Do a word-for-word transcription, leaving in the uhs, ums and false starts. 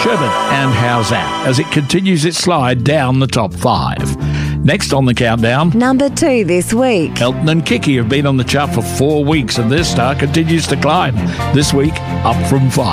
Sherbet and How's That as it continues its slide down the top five. Next on the countdown, number two this week. Elton and Kiki have been on the chart for four weeks and their star continues to climb. This week, up from five.